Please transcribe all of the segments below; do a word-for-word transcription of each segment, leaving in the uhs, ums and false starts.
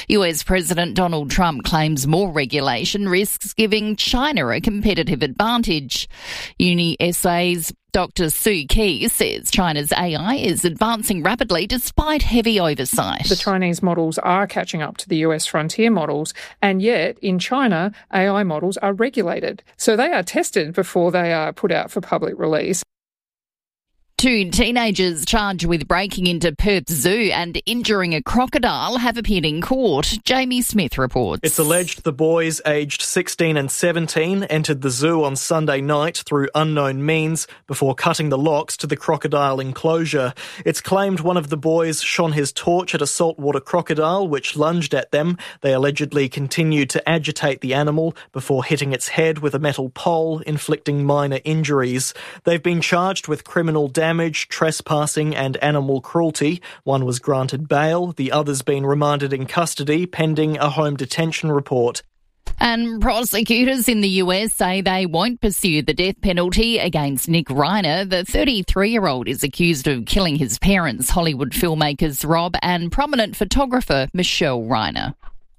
U S President Donald Trump claims more regulation risks giving China a competitive advantage. Uni S A's Doctor Sue Key says China's A I is advancing rapidly despite heavy oversight. The Chinese models are catching up to the U S frontier models, and yet in China, A I models are regulated. So they are tested before they are put out for public release. Two teenagers charged with breaking into Perth Zoo and injuring a crocodile have appeared in court. Jamie Smith reports. It's alleged the boys aged sixteen and seventeen entered the zoo on Sunday night through unknown means before cutting the locks to the crocodile enclosure. It's claimed one of the boys shone his torch at a saltwater crocodile which lunged at them. They allegedly continued to agitate the animal before hitting its head with a metal pole, inflicting minor injuries. They've been charged with criminal damage. Damage, trespassing and animal cruelty. One was granted bail, the other's been remanded in custody pending a home detention report. And prosecutors in the U S say they won't pursue the death penalty against Nick Reiner. The thirty-three-year-old is accused of killing his parents, Hollywood filmmakers Rob and prominent photographer Michelle Reiner.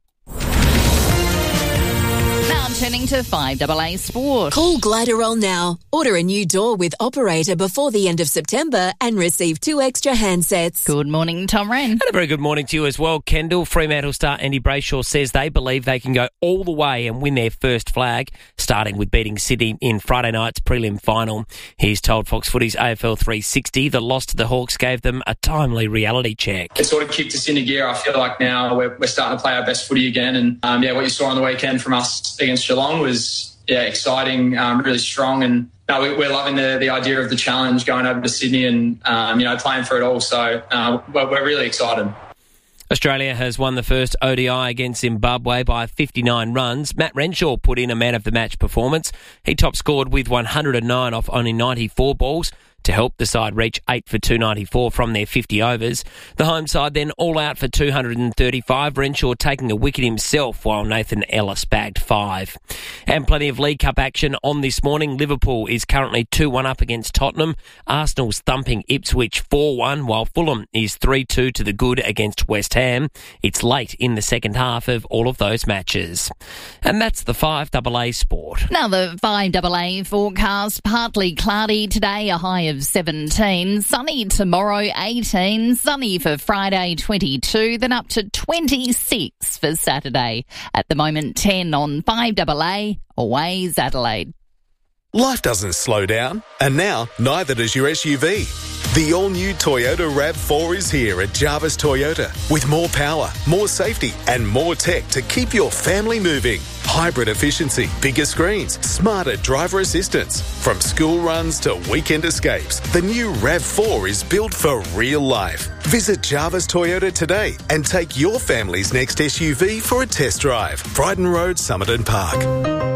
Now turning to five A A Sport. Call Gliderol now. Order a new door with Operator before the end of September and receive two extra handsets. Good morning, Tom Wren. And a very good morning to you as well, Kendall. Fremantle star Andy Brayshaw says they believe they can go all the way and win their first flag, starting with beating Sydney in Friday night's prelim final. He's told Fox Footy's A F L three sixty the loss to the Hawks gave them a timely reality check. It sort of kicked us into gear. I feel like now we're, we're starting to play our best footy again. And um, yeah, what you saw on the weekend from us against Geelong was yeah exciting, um, really strong, and no, we, we're loving the, the idea of the challenge going over to Sydney and um, you know playing for it all. So uh, we're, we're really excited. Australia has won the first O D I against Zimbabwe by fifty-nine runs. Matt Renshaw put in a man-of-the-match performance. He top-scored with one hundred nine off only ninety-four balls to help the side reach eight for two ninety-four from their fifty overs. The home side then all out for two hundred thirty-five, Renshaw taking a wicket himself while Nathan Ellis bagged five. And plenty of League Cup action on this morning. Liverpool is currently two one up against Tottenham. Arsenal's thumping Ipswich four one, while Fulham is three two to the good against West Ham. It's late in the second half of all of those matches. And that's the five A A Sport. Now the five A A forecast, partly cloudy today, a high of seventeen, sunny tomorrow eighteen, sunny for Friday twenty-two, then up to twenty-six for Saturday. At the moment ten on five A A, Always Adelaide. Life doesn't slow down, and now neither does your S U V. The all-new Toyota RAV four is here at Jarvis Toyota with more power, more safety and more tech to keep your family moving. Hybrid efficiency, bigger screens, smarter driver assistance. From school runs to weekend escapes, the new RAV four is built for real life. Visit Jarvis Toyota today and take your family's next S U V for a test drive. Brighton Road, Somerton Park.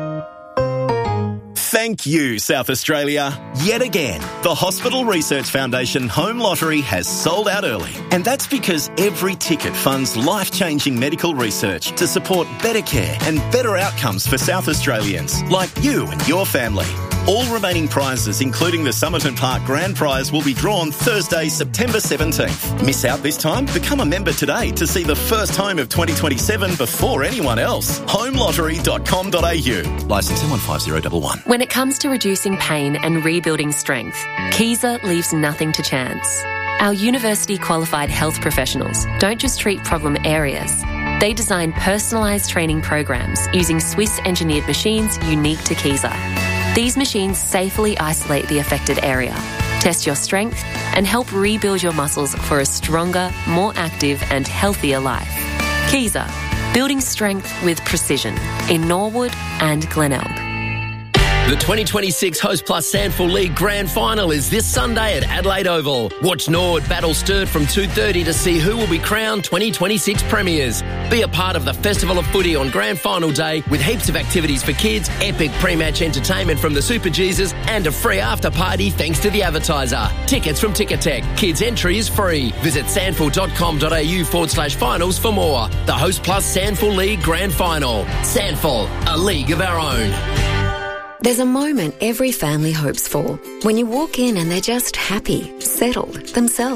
Thank you, South Australia. Yet again, the Hospital Research Foundation Home Lottery has sold out early. And that's because every ticket funds life-changing medical research to support better care and better outcomes for South Australians, like you and your family. All remaining prizes, including the Somerton Park Grand Prize, will be drawn Thursday, September seventeenth. Miss out this time? Become a member today to see the first home of twenty twenty-seven before anyone else. home lottery dot com dot a u. Licence M one five zero one one. When it comes to reducing pain and rebuilding strength, Kaiser leaves nothing to chance. Our university-qualified health professionals don't just treat problem areas. They design personalised training programs using Swiss-engineered machines unique to Kaiser. These machines safely isolate the affected area, test your strength, and help rebuild your muscles for a stronger, more active and healthier life. Kaiser, building strength with precision in Norwood and Glenelg. The twenty twenty-six Host Plus Sandful League Grand Final is this Sunday at Adelaide Oval. Watch Norwood battle Sturt from two thirty to see who will be crowned twenty twenty-six premiers. Be a part of the Festival of Footy on Grand Final Day with heaps of activities for kids, epic pre-match entertainment from the Super Jesus and a free after party thanks to the advertiser. Tickets from Ticketek. Kids entry is free. Visit sandful dot com dot a u forward slash finals for more. The Host Plus Sandful League Grand Final. Sandful, a league of our own. There's a moment every family hopes for when you walk in and they're just happy, settled, themselves.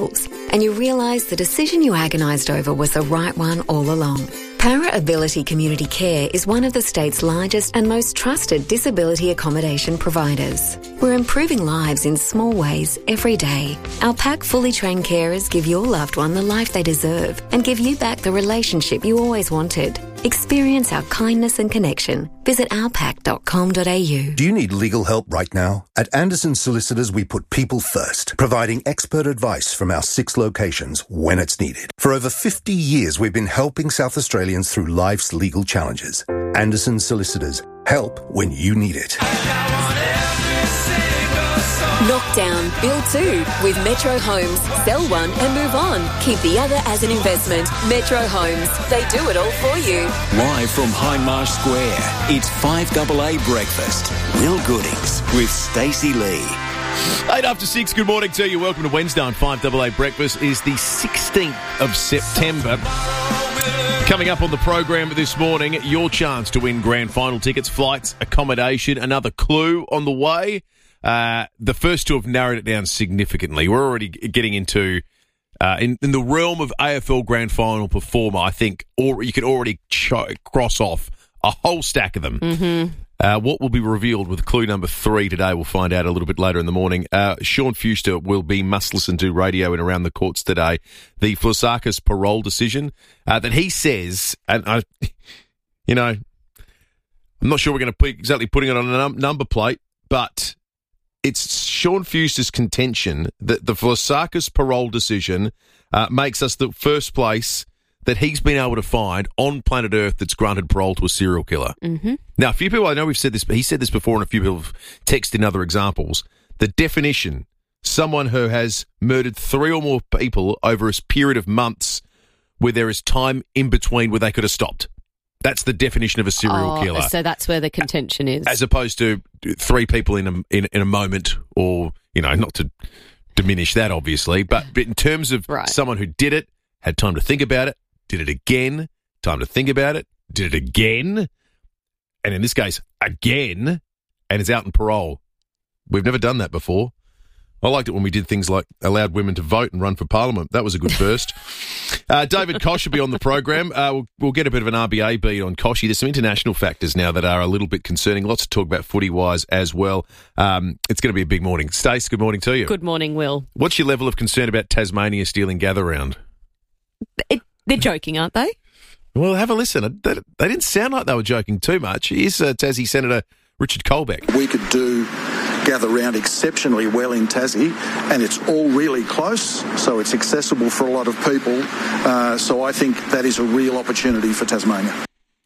and you realise the decision you agonised over was the right one all along. Para Ability Community Care is one of the state's largest and most trusted disability accommodation providers. We're improving lives in small ways every day. Our P A C fully trained carers give your loved one the life they deserve and give you back the relationship you always wanted. Experience our kindness and connection. Visit our pac dot com dot a u. Do you need legal help right now? At Anderson Solicitors, we put people first, providing expert advice from our six locations when it's needed. For over fifty years, we've been helping South Australians through life's legal challenges. Anderson Solicitors, help when you need it. Knock down, build two with Metro Homes. Sell one and move on. Keep the other as an investment. Metro Homes. They do it all for you. Live from Hindmarsh Square, it's five A A Breakfast. Will Goodings with Stacey Lee. Eight after six, good morning to you. Welcome to Wednesday on five A A Breakfast. Is the sixteenth of September. Coming up on the program this morning, your chance to win grand final tickets, flights, accommodation, another clue on the way. Uh, the first two have narrowed it down significantly. We're already getting into, uh, in, in the realm of A F L Grand Final performer, I think or you could already ch- cross off a whole stack of them. Mm-hmm. Uh, what will be revealed with clue number three today, we'll find out a little bit later in the morning. Uh, Sean Fuster will be must listen to radio in Around the Courts today. The Flusakis parole decision uh, that he says, and I, you know, I'm not sure we're going to be exactly putting it on a num- number plate, but it's Sean Fuster's contention that the Flusakis parole decision uh, makes us the first place that he's been able to find on planet Earth that's granted parole to a serial killer. Mm-hmm. Now, a few people, I know we've said this, but he said this before, and a few people have texted in other examples. The definition, someone who has murdered three or more people over a period of months where there is time in between where they could have stopped. That's the definition of a serial oh, killer. So that's where the contention is. As opposed to three people in a, in, in a moment, or, you know, not to diminish that, obviously, but, but in terms of right. someone who did it, had time to think about it, did it again, time to think about it, did it again, and in this case, again, and is out on parole. We've never done that before. I liked it when we did things like allowed women to vote and run for parliament. That was a good first. uh, David Koch will be on the program. Uh, we'll, we'll get a bit of an R B A beat on Koshy. There's some international factors now that are a little bit concerning. Lots to talk about footy-wise as well. Um, it's going to be a big morning. Stace, good morning to you. Good morning, Will. What's your level of concern about Tasmania stealing gather round? It, they're joking, aren't they? Well, have a listen. They, they didn't sound like they were joking too much. Here's uh, Tassie Senator Richard Colbeck. We could do gather round exceptionally well in Tassie, and it's all really close, so it's accessible for a lot of people. Uh, so I think that is a real opportunity for Tasmania.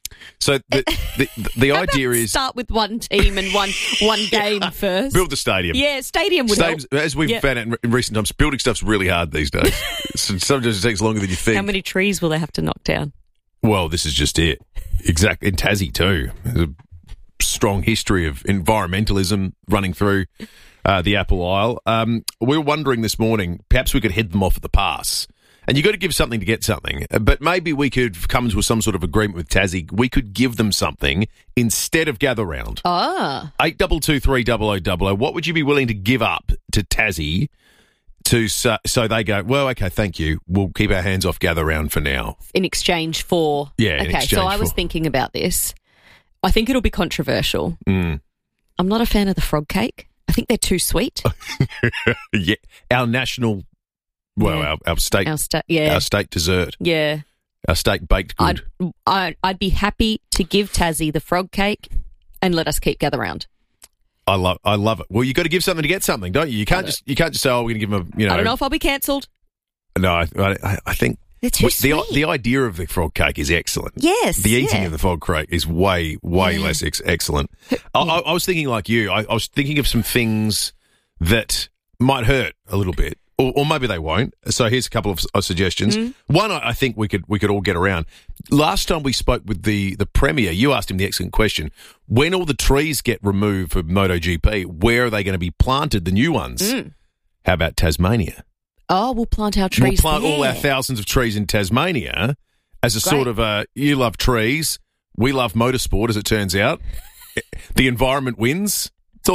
So the the, the idea is start with one team and one one game first. Build the stadium. Yeah, stadium would Stadiums, help. As we've yeah. found out in, in recent times, building stuff's really hard these days. Sometimes it takes longer than you think. How many trees will they have to knock down? Well, this is just it. Exactly. In Tassie too. There's a strong history of environmentalism running through uh, the Apple Isle. Um, we were wondering this morning, perhaps we could head them off at the pass. And you've got to give something to get something. But maybe we could come to some sort of agreement with Tassie. We could give them something instead of gather round. Ah. eight two two three double oh double oh. What would you be willing to give up to Tassie to so, so they go, well, okay, thank you. We'll keep our hands off gather round for now. In exchange for... Yeah, in Okay, exchange so I was for- thinking about this. I think it'll be controversial. Mm. I'm not a fan of the frog cake. I think they're too sweet. Yeah, our national... Well, Yeah. our, our state, Our sta- yeah. our state dessert, Yeah. our state baked good. I'd, I'd, I'd be happy to give Tassie the frog cake and let us keep gather round. I love, I love it. Well, you got to give something to get something, don't you? You can't just, you can't just say, "Oh, we're going to give them a," you know. I don't know if I'll be cancelled. No, I, I, I think They're too the sweet. the idea of the frog cake is excellent. Yes, the eating yeah. of the frog cake is way, way Yeah. less ex- excellent. I, I, I was thinking like you. I, I was thinking of some things that might hurt a little bit. Or, or maybe they won't. So here's a couple of uh, suggestions. Mm. One, I I think we could we could all get around. Last time we spoke with the, the Premier, you asked him the excellent question. When all the trees get removed for MotoGP, where are they going to be planted, the new ones? Mm. How about Tasmania? Oh, we'll plant our trees We'll plant there. all our thousands of trees in Tasmania as a Great. sort of a, you love trees, we love motorsport, as it turns out. The environment wins. It's all about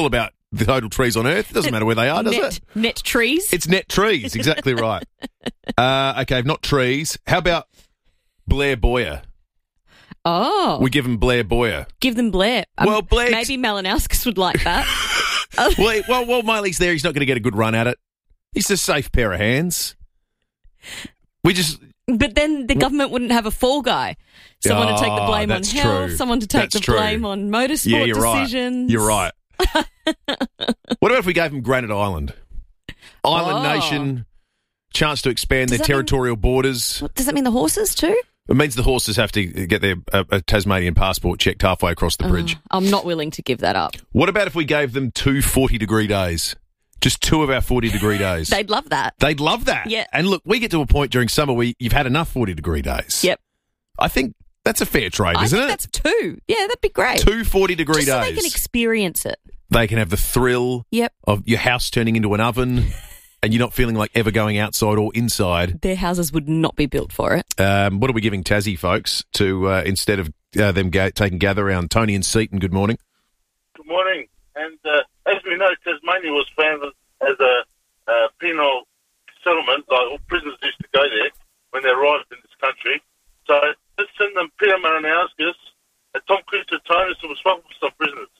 the total trees on Earth. It doesn't matter where they are, does net, it? Net trees? It's net trees, exactly right. Uh, okay, not trees. How about Blair Boyer? Oh. We give him Blair Boyer. Give them Blair. Um, Well, Blair- Maybe Malinowskis would like that. well, he- well, while Miley's there, he's not going to get a good run at it. He's a safe pair of hands. We just... But then the government wouldn't have a fall guy. Someone to take the Oh, blame on that's health, true. someone to take That's the true. blame on motorsport Yeah, you're decisions. right. You're right. What about if we gave him Granite Island? Island Oh. nation, chance to expand Does their that mean- territorial borders. Does that mean the horses too? It means the horses have to get their uh, a Tasmanian passport checked halfway across the bridge. Oh, I'm not willing to give that up. What about if we gave them two forty-degree days? Just two of our forty-degree days. They'd love that. They'd love that. Yeah. And look, we get to a point during summer where you've had enough forty-degree days. Yep. I think that's a fair trade, I isn't think it? that's two. Yeah, that'd be great. Two forty-degree Just so days. they can experience it. They can have the thrill Yep. of your house turning into an oven and you're not feeling like ever going outside or inside. Their houses would not be built for it. Um, what are we giving Tassie folks to uh, instead of uh, them ga- taking gather round? Tony and Seaton, good morning. Good morning. And uh, as we know, Tasmania was founded as a uh, penal settlement, like all prisoners used to go there when they arrived in this country. So let's send them Peter Maranowskis and Tom Christotonis to responsible for some prisoners.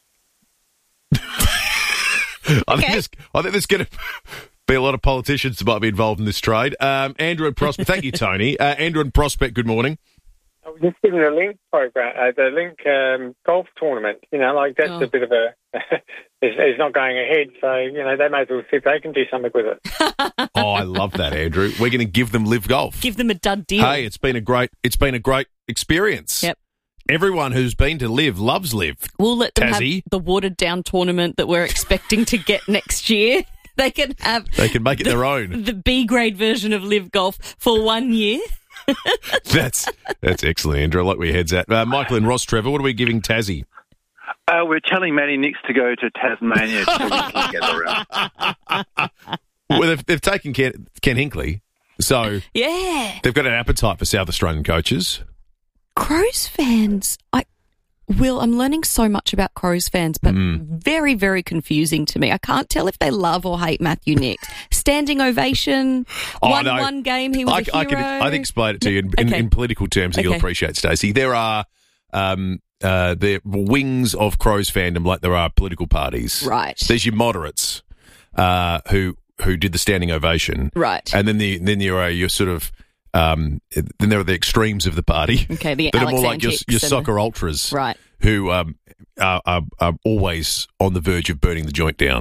I think there's, I think there's going to be a lot of politicians that might be involved in this trade. Um, Andrew and Prospect, thank you, Tony. Uh, Andrew and Prospect, good morning. I was just giving the Link program, uh, the Link um, golf tournament. You know, like that's Oh. a bit of a. it's, it's not going ahead, so you know they may as well see if they can do something with it. Oh, I love that, Andrew. We're going to give them Live Golf. Give them a dud deal. Hey, it's been a great, it's been a great experience. Yep. Everyone who's been to Live loves Live. We'll let them Tassie. have the watered down tournament that we're expecting to get next year. They can have They can make it the, their own. the B grade version of Live Golf for one year. That's that's excellent, Andrew. I like where your head's at. Uh, Michael and Ross, Trevor, what are we giving Tassie? Uh, we're telling Matty Nix to go to Tasmania so we can get around. Well, they've, they've taken Ken, Ken Hinkley, so Yeah. they've got an appetite for South Australian coaches. Crows fans, I Will, I'm learning so much about Crows fans, but Mm. very, very confusing to me. I can't tell if they love or hate Matthew Nix. Standing ovation, Oh, won no. one game, he was I, a hero. I can I can explain it to you in, in, Okay. in political terms that you'll Okay. appreciate, Stacey. There are um, uh, the wings of Crows fandom like there are political parties. Right. There's your moderates uh, who who did the standing ovation. Right. And then the then there are your sort of um, then there are the extremes of the party. Okay, the that are more like your, Alex your Antics and- soccer ultras. Right. Who um, are, are, are always on the verge of burning the joint down.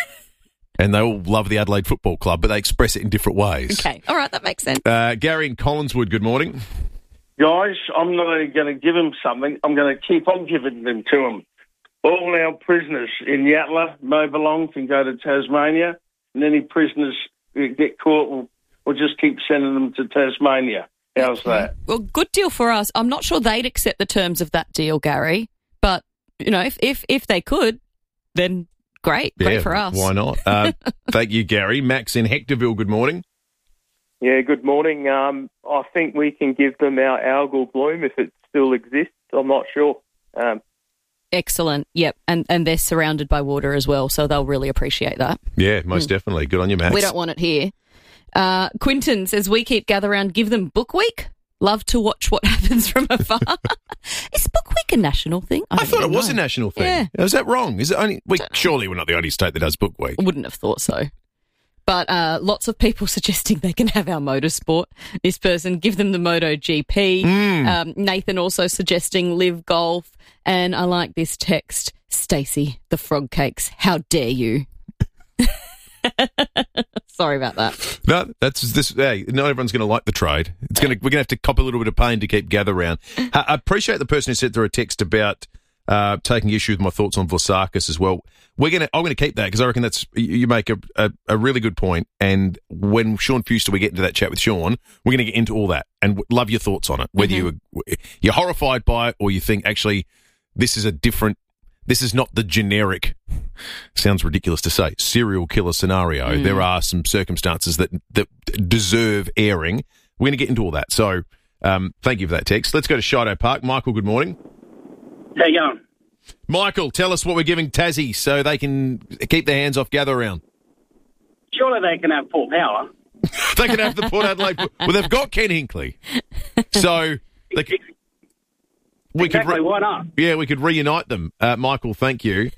And they all love the Adelaide Football Club, but they express it in different ways. Okay, all right, that makes sense. Uh, Gary in Collinswood, good morning. Guys, I'm not only going to give them something, I'm going to keep on giving them to them. All our prisoners in Yatala, Mobilong, can go to Tasmania, and any prisoners who get caught, we'll, we'll just keep sending them to Tasmania. How's that? Well, good deal for us. I'm not sure they'd accept the terms of that deal, Gary, but, you know, if if, if they could, then great. Great Yeah, for us. Why not? Uh, thank you, Gary. Max in Hectorville, good morning. Yeah, good morning. Um, I think we can give them our algal bloom if it still exists. I'm not sure. Um, Excellent. Yep. And and they're surrounded by water as well, so they'll really appreciate that. Yeah, most Mm. definitely. Good on you, Max. We don't want it here. Uh, Quinton says, we keep gather round, give them Book Week. Love to watch what happens from afar. Is Book Week a national thing? I don't thought it even was know. a national thing. Yeah. Is that wrong? Is it only? We, surely we're not the only state that does Book Week. Wouldn't have thought so. But uh, lots of people suggesting they can have our motorsport. This person, give them the MotoGP. Mm. Um, Nathan also suggesting Live Golf. And I like this text, Stacey, the frog cakes. How dare you? Sorry about that. No, that's this. Hey, not everyone's going to like the trade. It's going to. We're going to have to cop a little bit of pain to keep gather round. I I appreciate the person who sent through a text about uh, taking issue with my thoughts on Vlasakis as well. We're going to. I'm going to keep that because I reckon that's. You make a, a a really good point. And when Sean Fuster, we get into that chat with Sean, we're going to get into all that and w- love your thoughts on it. Whether Mm-hmm. you you're horrified by it or you think actually this is a different. This is not the generic, sounds ridiculous to say, serial killer scenario. Mm. There are some circumstances that, that deserve airing. We're going to get into all that. So um, thank you for that text. Let's go to Shido Park. Michael, good morning. How you going? Michael, tell us what we're giving Tassie so they can keep their hands off Gather Round. Surely they can have Port Power. They can have the Port Adelaide. Well, they've got Ken Hinkley, so they can, we exactly, could re- why not? Yeah, we could reunite them. Uh, Michael, thank you.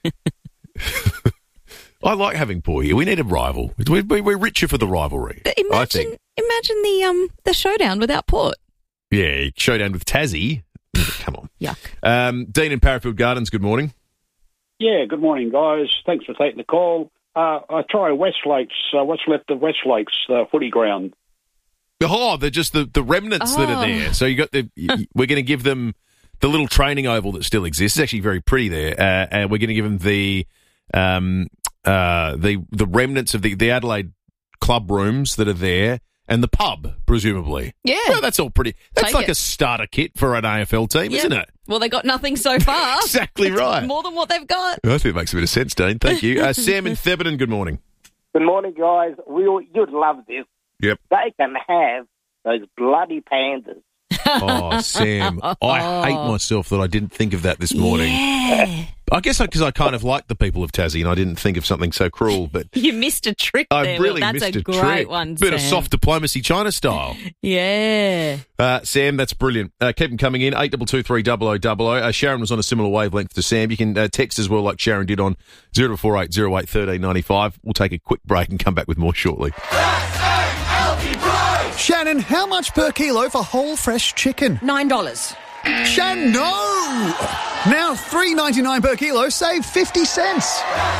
I like having Port here. We need a rival. We're, we're richer for the rivalry. Imagine, I think. imagine the um the showdown without Port. Yeah, showdown with Tassie. Come on. Yuck. Um, Dean in Parafield Gardens, good morning. Yeah, good morning, guys. Thanks for taking the call. Uh, I try Westlakes. Uh, what's left of Westlakes uh, footy ground? Oh, they're just the, the remnants Oh. that are there. So you got the. y- we're going to give them the little training oval that still exists. It's actually very pretty there, uh, and we're going to give them the um uh the the remnants of the the Adelaide club rooms that are there. And the pub, presumably. Yeah. Well, that's all pretty. That's Take like it. a starter kit for an A F L team, Yeah. isn't it? Well, they got nothing so far. Exactly It's right. More than what they've got. I think it makes a bit of sense, Dean. Thank you. Uh, Sam in Theberton, good morning. Good morning, guys. We'll, you'd love this. Yep. They can have those bloody pandas. Oh, Sam, I hate myself that I didn't think of that this morning. Yeah. I guess because I, I kind of like the people of Tassie and I didn't think of something so cruel, but You missed a trick I there. really Will. That's missed a a great trick. one, Bit of Sam. soft diplomacy, China style. Yeah. Uh, Sam, that's brilliant. Uh, keep them coming in, eight two two three double oh double oh. Uh, Sharon was on a similar wavelength to Sam. You can uh, text as well like Sharon did on zero four eight zero eight one three nine five. We'll take a quick break and come back with more shortly. Shannon, how much per kilo for whole fresh chicken? Nine dollars. Shannon, no! Now three ninety-nine per kilo, save fifty cents.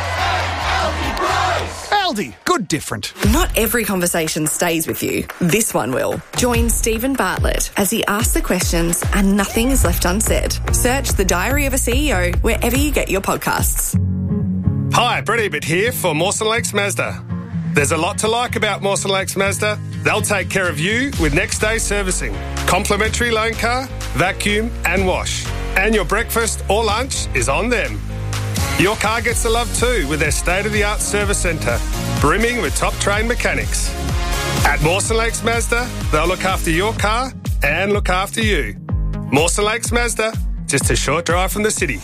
Aldi, good different. Not every conversation stays with you. This one will. Join Stephen Bartlett as he asks the questions and nothing is left unsaid. Search The Diary of a C E O wherever you get your podcasts. Hi, Brett Ebert here for Mawson Lakes Mazda. There's a lot to like about Mawson Lakes Mazda. They'll take care of you with next day servicing, complimentary loan car, vacuum and wash. And your breakfast or lunch is on them. Your car gets the love too with their state-of-the-art service centre, brimming with top-trained mechanics. At Mawson Lakes Mazda, they'll look after your car and look after you. Mawson Lakes Mazda, just a short drive from the city.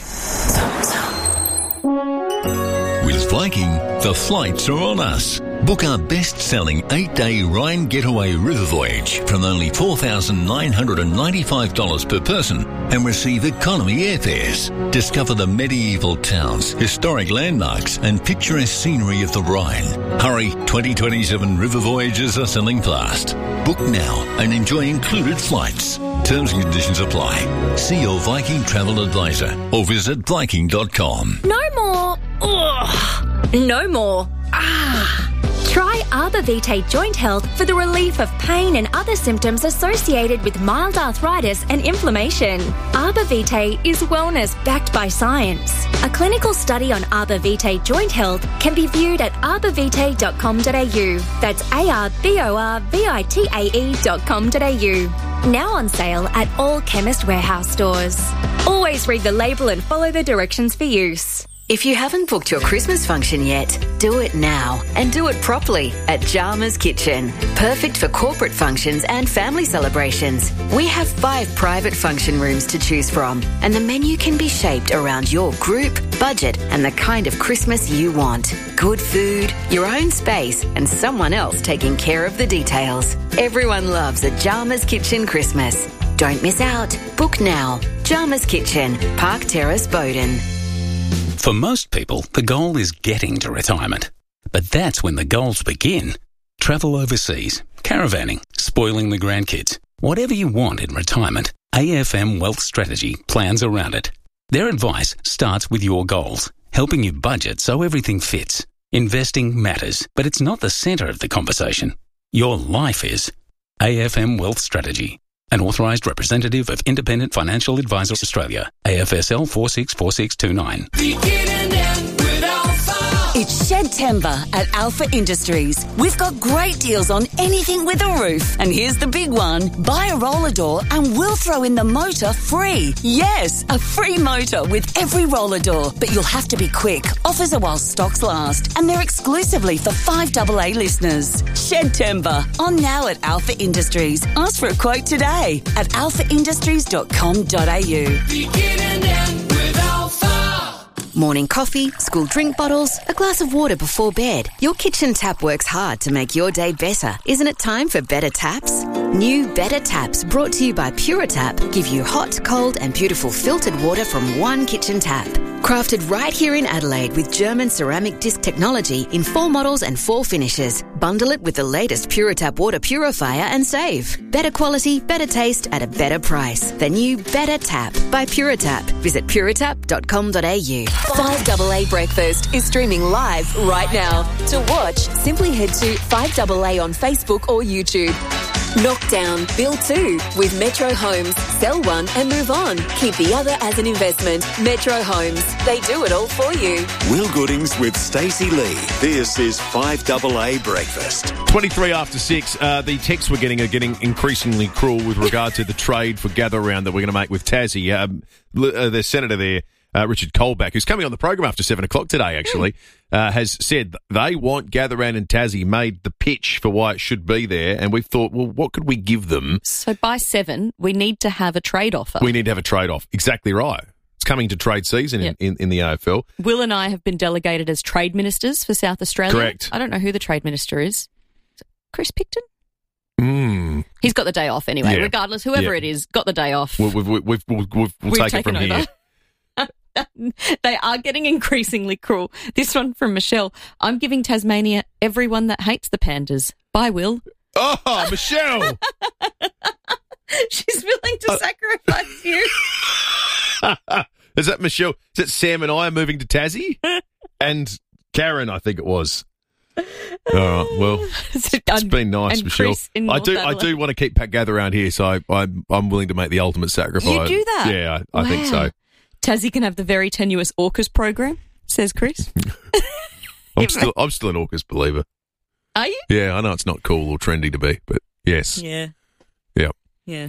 With Viking, the flights are on us. Book our best-selling eight-day Rhine Getaway River Voyage from only four thousand nine hundred ninety-five dollars per person and receive economy airfares. Discover the medieval towns, historic landmarks and picturesque scenery of the Rhine. Hurry, twenty twenty-seven river voyages are selling fast. Book now and enjoy included flights. Terms and conditions apply. See your Viking travel advisor or visit Viking dot com. No more. Ugh. No more. Ah. Try Arbor Vitae Joint Health for the relief of pain and other symptoms associated with mild arthritis and inflammation. Arbor Vitae is wellness backed by science. A clinical study on Arbor Vitae Joint Health can be viewed at arbor vitae dot com dot a u. That's A R B O R V I T A E dot com dot a u. Now on sale at all Chemist Warehouse stores. Always read the label and follow the directions for use. If you haven't booked your Christmas function yet, do it now and do it properly at Jarmer's Kitchen. Perfect for corporate functions and family celebrations. We have five private function rooms to choose from and the menu can be shaped around your group, budget and the kind of Christmas you want. Good food, your own space and someone else taking care of the details. Everyone loves a Jarmer's Kitchen Christmas. Don't miss out. Book now. Jarmer's Kitchen, Park Terrace, Bowden. For most people, the goal is getting to retirement. But that's when the goals begin. Travel overseas, caravanning, spoiling the grandkids. Whatever you want in retirement, A F M Wealth Strategy plans around it. Their advice starts with your goals, helping you budget so everything fits. Investing matters, but it's not the centre of the conversation. Your life is. A F M Wealth Strategy. An authorised representative of Independent Financial Advisors Australia, A F S L four six four six two nine. It's Shedtember at Alpha Industries. We've got great deals on anything with a roof. And here's the big one. Buy a roller door and we'll throw in the motor free. Yes, a free motor with every roller door. But you'll have to be quick. Offers are while stocks last. And they're exclusively for five double A listeners. Shedtember. On now at Alpha Industries. Ask for a quote today at alpha industries dot com dot a u. Beginning and with Alpha. Morning coffee, school drink bottles, a glass of water before bed. Your kitchen tap works hard to make your day better. Isn't it time for better taps? New Better Taps, brought to you by Puritap, give you hot, cold and beautiful filtered water from one kitchen tap. Crafted right here in Adelaide with German ceramic disc technology in four models and four finishes. Bundle it with the latest Puritap water purifier and save. Better quality, better taste at a better price. The new Better Tap by Puritap. Visit puritap dot com dot a u. five A A Breakfast is streaming live right now. To watch, simply head to five A A on Facebook or YouTube. Knock down, build two with Metro Homes. Sell one and move on. Keep the other as an investment. Metro Homes. They do it all for you. Will Goodings with Stacey Lee. This is five A A Breakfast. twenty-three after six. Uh, the texts we're getting are getting increasingly cruel with regard to the trade for gather round that we're going to make with Tassie. Um, uh, the senator there, uh, Richard Colback, who's coming on the program after seven o'clock today, actually, uh, has said they want gather round in Tassie, made the pitch for why it should be there, and we've thought, well, what could we give them? So by seven, we need to have a trade offer. We need to have a trade off. Exactly right. It's coming to trade season Yep. in, in, in the A F L. Will and I have been delegated as trade ministers for South Australia. Correct. I don't know who the trade minister is. Is it Chris Picton? Mm. He's got the day off anyway. Yeah. Regardless, whoever Yeah. it is, got the day off. We've, we've, we've, we've, we've, we'll We've take it taken from over. here. They are getting increasingly cruel. This one from Michelle. I'm giving Tasmania everyone that hates the pandas. Bye, Will. Oh, Michelle! She's willing to Uh, sacrifice you. Is that Michelle? Is that Sam and I are moving to Tassie? And Karen, I think it was. All right, well, it's been nice, and Michelle. Chris in I North do, I Adelaide. do want to keep Pat Gather around here, so I, I'm, I'm willing to make the ultimate sacrifice. You do that? Yeah, I, I think so. Wow. Tassie can have the very tenuous AUKUS program, says Chris. I'm still, I'm still an AUKUS believer. Are you? Yeah, I know it's not cool or trendy to be, but yes, Yeah. yeah. Yeah.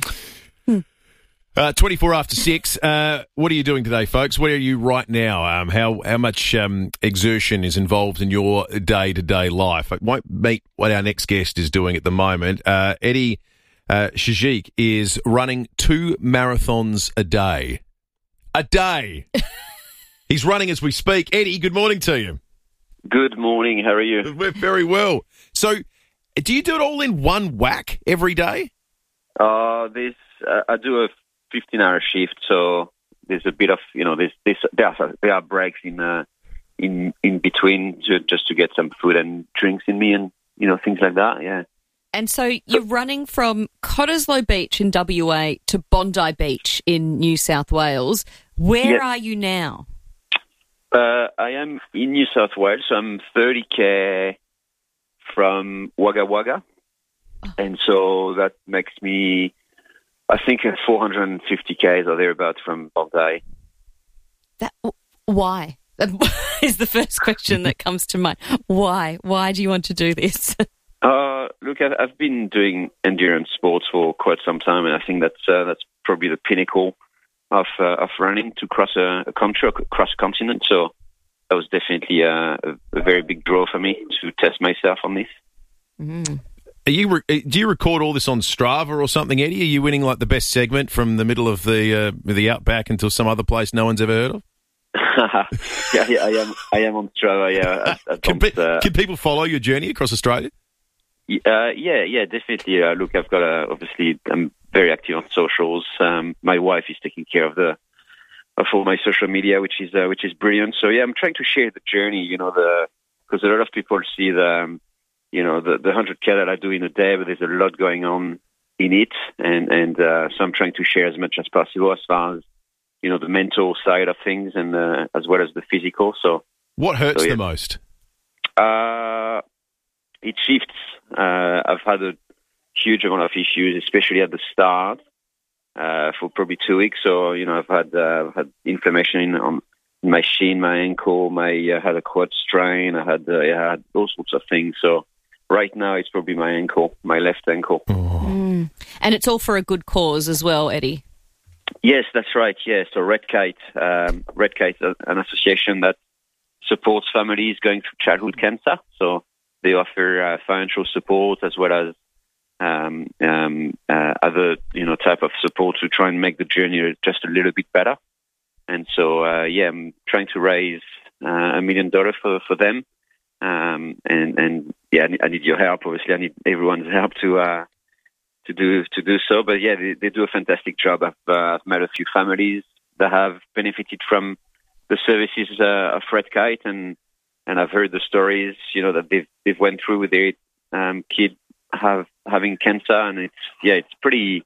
Uh, twenty-four after six. Uh, what are you doing today, folks? Where are you right now? Um, how how much um, exertion is involved in your day-to-day life? I won't meet what our next guest is doing at the moment. Uh, Eddie uh, Shajik is running two marathons a day. A day. He's running as we speak. Eddie, good morning to you. Good morning. How are you? We're very well. So, do you do it all in one whack every day? Uh, this uh, I do a fifteen-hour shift, so there's a bit of you know, there's this there are, there are breaks in uh, in in between to, just to get some food and drinks in me and you know things like that. Yeah. And so you're running from Cottesloe Beach in W A to Bondi Beach in New South Wales. Where Yes. are you now? Uh, I am in New South Wales, so I'm thirty k from Wagga Wagga, and so that makes me, I think, four hundred fifty k's or thereabouts from Bondi. That why is the first question that comes to mind. Why? Why do you want to do this? Uh, look, I've, I've been doing endurance sports for quite some time, and I think that's uh, that's probably the pinnacle of uh, of running to cross a, a country, cross a continent. So that was definitely a, a, a very big draw for me to test myself on this. Mm. Are you re- do you record all this on Strava or something, Eddie? Are you winning like the best segment from the middle of the uh, the outback until some other place no one's ever heard of? yeah, yeah, I am. I am on Strava. Yeah, I, I Can, don't, pe- uh, can people follow your journey across Australia? Uh, yeah, yeah, definitely. Uh, look, I've got a, obviously, I'm very active on socials. Um, my wife is taking care of the of all my social media, which is uh, which is brilliant. So yeah, I'm trying to share the journey. You know, the because a lot of people see the um, you know the the one hundred k that I do in a day, but there's a lot going on in it, and and uh, so I'm trying to share as much as possible as far as you know the mental side of things, and uh, as well as the physical. So what hurts so, yeah. the most? Uh, it shifts. Uh, I've had a huge amount of issues, especially at the start, uh, for probably two weeks. So, you know, I've had uh, I've had inflammation in, on my shin, my ankle, my I had a quad strain. I had uh, I had all sorts of things. So right now it's probably my ankle, my left ankle. Mm. And it's all for a good cause as well, Eddie. Yes, that's right. Yeah, so Red Kite, um, Red Kite, uh, an association that supports families going through childhood cancer. So they offer uh, financial support as well as um, um, uh, other, you know, type of support to try and make the journey just a little bit better. and so uh, yeah, I'm trying to raise uh, a million dollars for for them, um, and and yeah, I need, I need your help. Obviously, I need everyone's help to uh, to do to do so. But yeah, they, they do a fantastic job. I've, uh, I've met a few families that have benefited from the services uh, of Red Kite, and and I've heard the stories, you know, that they've they've went through with their um, kid have having cancer, and it's yeah, it's pretty,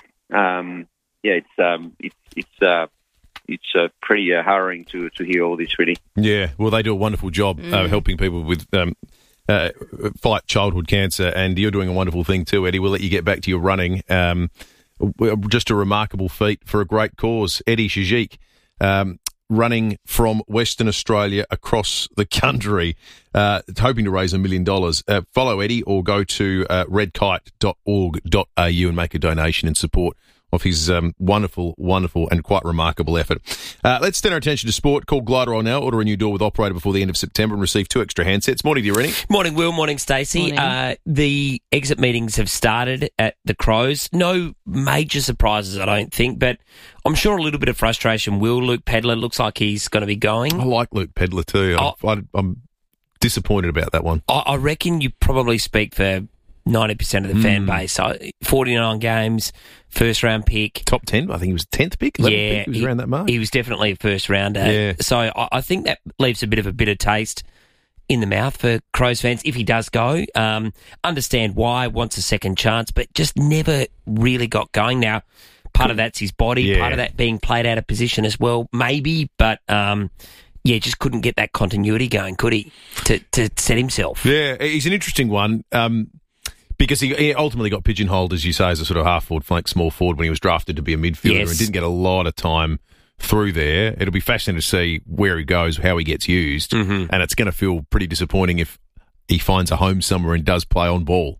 um, yeah, it's um, it's it's uh, it's uh, pretty uh, harrowing to to hear all this, really. Yeah, well, they do a wonderful job Mm. uh, helping people with um, uh, fight childhood cancer, and you're doing a wonderful thing too, Eddie. We'll let you get back to your running. Um, just a remarkable feat for a great cause, Eddie Shajik. Um, running from Western Australia across the country, uh, hoping to raise a million dollars. Uh, follow Eddie or go to uh, red kite dot org dot a u and make a donation in support of his um, wonderful, wonderful and quite remarkable effort. Uh, let's turn our attention to sport. Call Glider on now. Order a new door with operator before the end of September and receive two extra handsets. Morning to you, Rennie. Morning, Will. Morning, Stacey. Uh, the exit meetings have started at the Crows. No major surprises, I don't think, but I'm sure a little bit of frustration will. Luke Pedler looks like he's going to be going. I like Luke Pedler too. Oh. I, I, I'm disappointed about that one. I, I reckon you probably speak for ninety percent of the Mm. fan base. So forty-nine games, first round pick. Top ten, I think he was tenth pick, eleventh Yeah, pick, he was around that mark. He was definitely a first rounder. Yeah. So I, I think that leaves a bit of a bitter taste in the mouth for Crows fans if he does go. Um, understand why, wants a second chance, but just never really got going. Now, part of that's his body, Yeah. part of that being played out of position as well, maybe, but um, yeah, just couldn't get that continuity going, could he, to, to set himself? Yeah, he's an interesting one. Um, Because he, he ultimately got pigeonholed, as you say, as a sort of half-forward, flank, small forward when he was drafted to be a midfielder Yes. and didn't get a lot of time through there. It'll be fascinating to see where he goes, how he gets used, Mm-hmm. and it's going to feel pretty disappointing if he finds a home somewhere and does play on ball.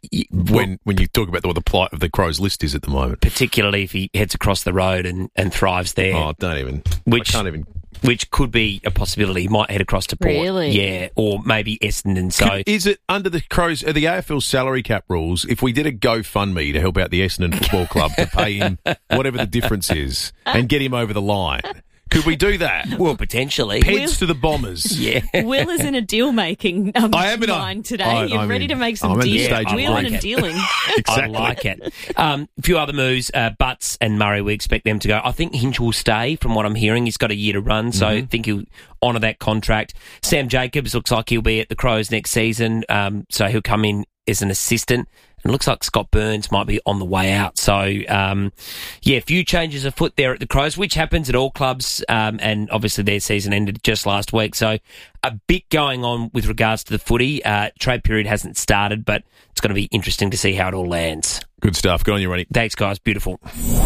When when you talk about what the plight of the Crows list is at the moment. Particularly if he heads across the road and, and thrives there. Oh, don't even. Which, I can't even. Which could be a possibility. He might head across to Port. Really? Yeah, or maybe Essendon. So Could- is it under the Crows, uh, the A F L salary cap rules, if we did a GoFundMe to help out the Essendon Football Club to pay him whatever the difference is and get him over the line, could we do that? Well, potentially. Heads to the Bombers. Yeah. Will is in a deal-making um, I am in a- line today. I- You're I'm ready in- to make some I'm in the deals. stage of Wheeling like and it. dealing. Exactly. I like it. Um, a few other moves. Uh, Butts and Murray, we expect them to go. I think Hinch will stay, from what I'm hearing. He's got a year to run, so I think he'll honour that contract. Sam Jacobs looks like he'll be at the Crows next season, um, so he'll come in as an assistant. And it looks like Scott Burns might be on the way out. So, um, yeah, a few changes afoot there at the Crows, which happens at all clubs, um, and obviously their season ended just last week. So a bit going on with regards to the footy. Uh, trade period hasn't started, but it's going to be interesting to see how it all lands. Good stuff. Good on you, Ronnie. Thanks, guys. Beautiful.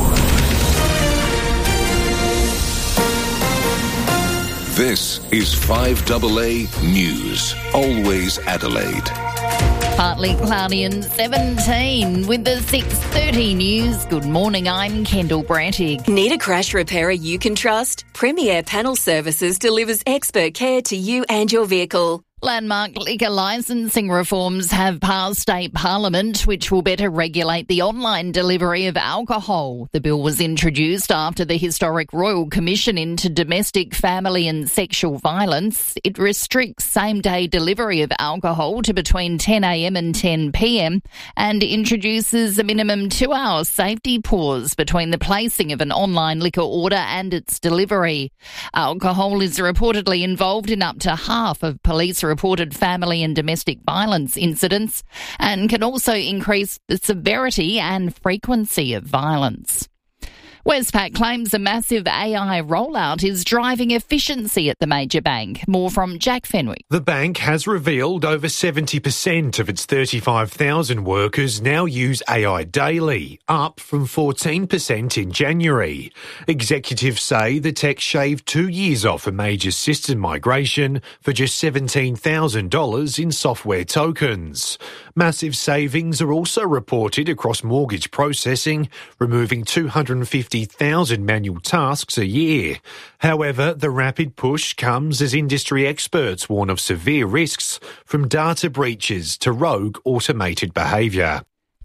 This is five A A News. Always Adelaide. Partly cloudy and seventeen with the six thirty news. Good morning, I'm Kendall Brantig. Need a crash repairer you can trust? Premier Panel Services delivers expert care to you and your vehicle. Landmark liquor licensing reforms have passed state parliament, which will better regulate the online delivery of alcohol. The bill was introduced after the historic Royal Commission into Domestic, Family and Sexual Violence. It restricts same-day delivery of alcohol to between ten a m and ten p m and introduces a minimum two-hour safety pause between the placing of an online liquor order and its delivery. Alcohol is reportedly involved in up to half of police reported family and domestic violence incidents and can also increase the severity and frequency of violence. Westpac claims a massive A I rollout is driving efficiency at the major bank. More from Jack Fenwick. The bank has revealed over seventy percent of its thirty-five thousand workers now use A I daily, up from fourteen percent in January. Executives say the tech shaved two years off a major system migration for just seventeen thousand dollars in software tokens. Massive savings are also reported across mortgage processing, removing two hundred fifty thousand manual tasks a year. However, the rapid push comes as industry experts warn of severe risks from data breaches to rogue automated behaviour.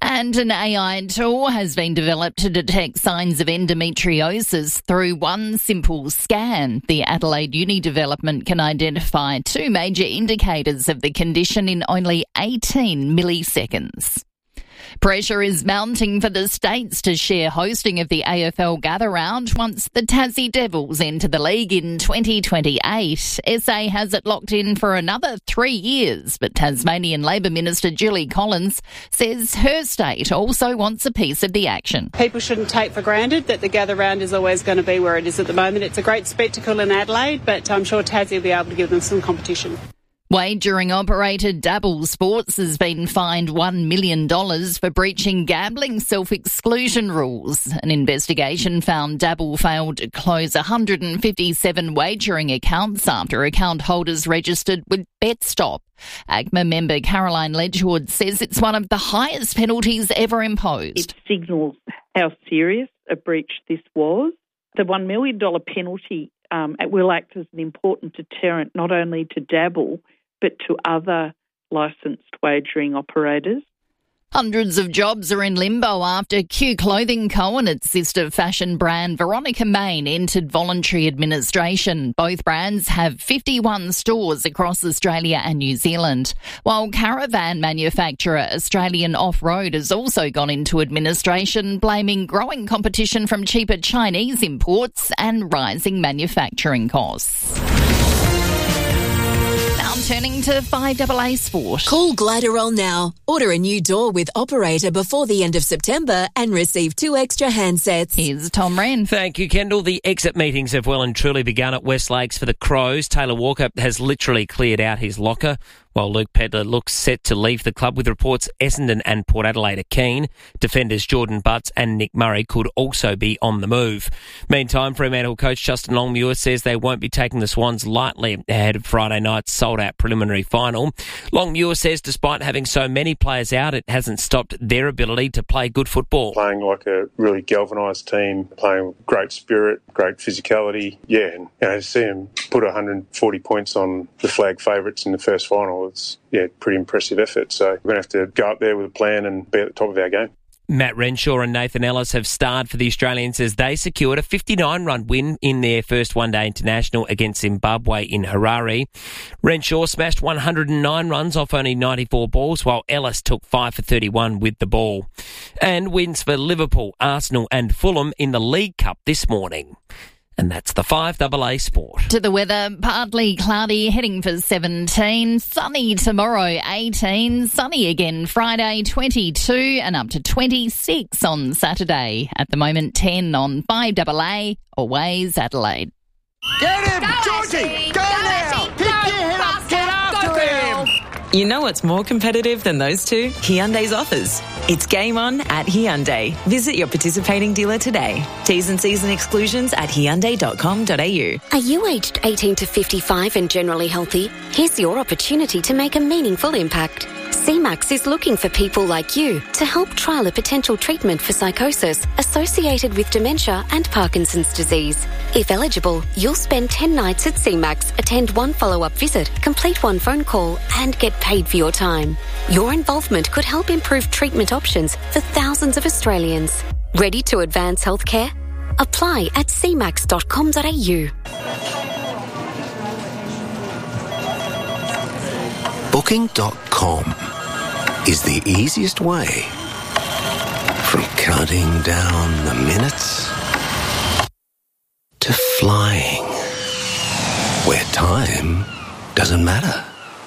And an A I tool has been developed to detect signs of endometriosis through one simple scan. The Adelaide Uni development can identify two major indicators of the condition in only eighteen milliseconds. Pressure is mounting for the States to share hosting of the A F L Gather Round once the Tassie Devils enter the league in twenty twenty-eight. S A has it locked in for another three years, but Tasmanian Labor Minister Julie Collins says her state also wants a piece of the action. People shouldn't take for granted that the Gather Round is always going to be where it is at the moment. It's a great spectacle in Adelaide, but I'm sure Tassie will be able to give them some competition. Wagering operator Dabble Sports has been fined one million dollars for breaching gambling self-exclusion rules. An investigation found Dabble failed to close one hundred fifty-seven wagering accounts after account holders registered with BetStop. A C M A member Caroline Ledgewood says it's one of the highest penalties ever imposed. It signals how serious a breach this was. The one million dollars penalty um, will act as an important deterrent not only to Dabble but to other licensed wagering operators. Hundreds of jobs are in limbo after Q Clothing Co and its sister fashion brand Veronica Main entered voluntary administration. Both brands have fifty-one stores across Australia and New Zealand, while caravan manufacturer Australian Off-Road has also gone into administration, blaming growing competition from cheaper Chinese imports and rising manufacturing costs. Turning to five A A Sport. Call Gliderol now. Order a new door with operator before the end of September and receive two extra handsets. Here's Tom Wren. Thank you, Kendall. The exit meetings have well and truly begun at West Lakes for the Crows. Taylor Walker has literally cleared out his locker, while Luke Pedler looks set to leave the club, with reports Essendon and Port Adelaide are keen. Defenders Jordan Butts and Nick Murray could also be on the move. Meantime, Fremantle coach Justin Longmuir says they won't be taking the Swans lightly ahead of Friday night's sold-out preliminary final. Longmuir says despite having so many players out, it hasn't stopped their ability to play good football. Playing like a really galvanised team, playing with great spirit, great physicality. Yeah, and you know, to see them put one hundred forty points on the flag favourites in the first final, it's yeah, pretty impressive effort. So we're going to have to go up there with a plan and be at the top of our game. Matt Renshaw and Nathan Ellis have starred for the Australians as they secured a fifty-nine run win in their first one-day international against Zimbabwe in Harare. Renshaw smashed one hundred nine runs off only ninety-four balls, while Ellis took five for thirty-one with the ball. And wins for Liverpool, Arsenal and Fulham in the League Cup this morning. And that's the five A A Sport. To the weather, partly cloudy, heading for seventeen. Sunny tomorrow, eighteen. Sunny again Friday, twenty-two. And up to twenty-six on Saturday. At the moment, ten on five A A, Always Adelaide. Get him, Georgie! Go, go now! Pick your head up, get after him! You know what's more competitive than those two? Hyundai's offers. It's game on at Hyundai. Visit your participating dealer today. T's and C's and exclusions at hyundai dot com dot a u. Are you aged eighteen to fifty-five and generally healthy? Here's your opportunity to make a meaningful impact. C MAX is looking for people like you to help trial a potential treatment for psychosis associated with dementia and Parkinson's disease. If eligible, you'll spend ten nights at C MAX, attend one follow-up visit, complete one phone call and get paid for your time. Your involvement could help improve treatment options for thousands of Australians. Ready to advance healthcare? Apply at c max dot com dot a u. Booking dot com is the easiest way from counting down the minutes to flying where time doesn't matter.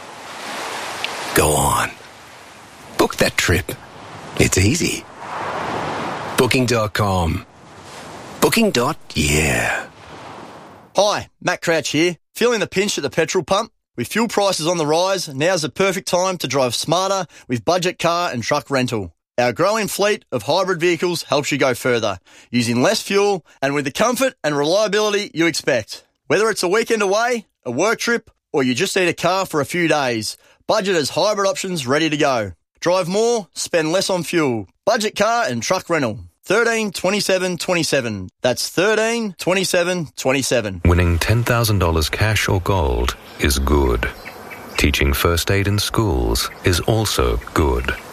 Go on. Book that trip. It's easy. Booking dot com. Booking. Yeah. Hi, Matt Crouch here. Feeling the pinch at the petrol pump? With fuel prices on the rise, now's the perfect time to drive smarter with budget car and truck rental. Our growing fleet of hybrid vehicles helps you go further, using less fuel and with the comfort and reliability you expect. Whether it's a weekend away, a work trip, or you just need a car for a few days, Budget has hybrid options ready to go. Drive more, spend less on fuel. Budget car and truck rental. thirteen twenty-seven twenty-seven. That's thirteen twenty-seven twenty-seven. Winning ten thousand dollars cash or gold is good. Teaching first aid in schools is also good.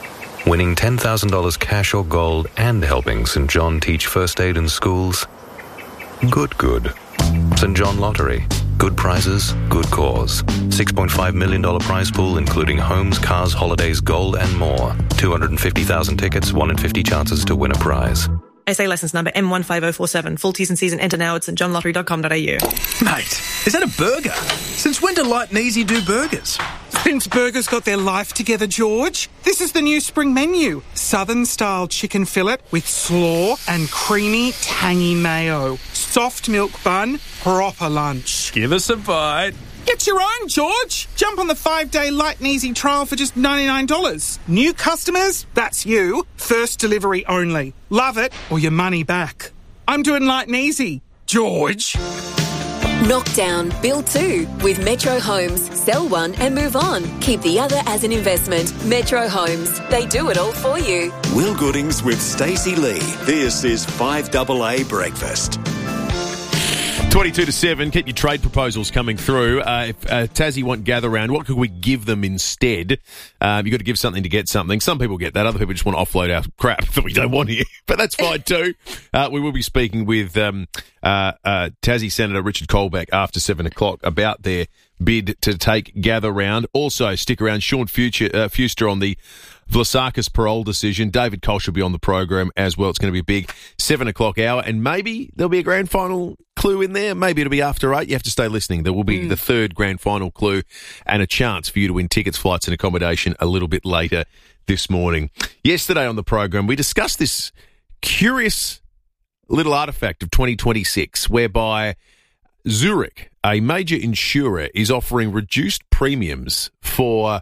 Winning ten thousand dollars cash or gold and helping St John teach first aid in schools? Good, good. St John Lottery. Good prizes, good cause. six point five million dollars prize pool, including homes, cars, holidays, gold, and more. two hundred fifty thousand tickets, one in fifty chances to win a prize. S A licence number M one five oh four seven. Full T's and C's and enter now at st john lottery dot com dot a u. Mate, is that a burger? Since when do Light and Easy do burgers? Since burgers got their life together, George. This is the new spring menu. Southern-style chicken fillet with slaw and creamy, tangy mayo. Soft milk bun, proper lunch. Give us a bite. Get your own, George. Jump on the five-day Light and Easy trial for just ninety-nine dollars. New customers, that's you. First delivery only. Love it or your money back. I'm doing Light and Easy. George. Knock down, build two with Metro Homes. Sell one and move on. Keep the other as an investment. Metro Homes. They do it all for you. Will Goodings with Stacey Lee. This is five double A Breakfast. twenty-two to seven, keep your trade proposals coming through. Uh, if uh, Tassie want gather round, what could we give them instead? Um, you've got to give something to get something. Some people get that. Other people just want to offload our crap that we don't want here. But that's fine too. Uh, we will be speaking with um, uh, uh, Tassie Senator Richard Colbeck after seven o'clock about their bid to take gather round. Also, stick around. Sean Future, uh, Fuster on the Vlasakis parole decision. David Kolsch will be on the program as well. It's going to be a big seven o'clock hour, and maybe there'll be a grand final clue in there. Maybe it'll be after eight. You have to stay listening. There will be mm. the third grand final clue and a chance for you to win tickets, flights and accommodation a little bit later this morning. Yesterday on the program, we discussed this curious little artifact of twenty twenty-six whereby Zurich, a major insurer, is offering reduced premiums for